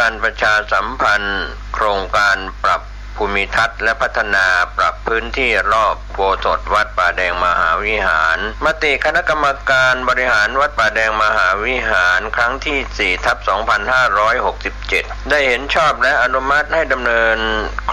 การประชาสัมพันธ์โครงการปรับภูมิทัศน์และพัฒนาปรับพื้นที่รอบโบสถ์วัดป่าแดงมหาวิหารมติคณะกรรมการบริหารวัดป่าแดงมหาวิหารครั้งที่ 4/2567 ได้เห็นชอบและอนุมัติให้ดำเนิน